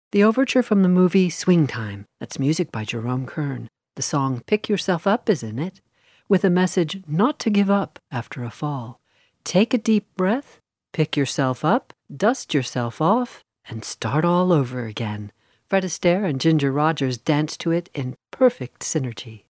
The overture from the movie Swing Time, that's music by Jerome Kern. The song Pick Yourself Up is in it, with a message not to give up after a fall. Take a deep breath, pick yourself up, dust yourself off, and start all over again. Fred Astaire and Ginger Rogers dance to it in perfect synergy.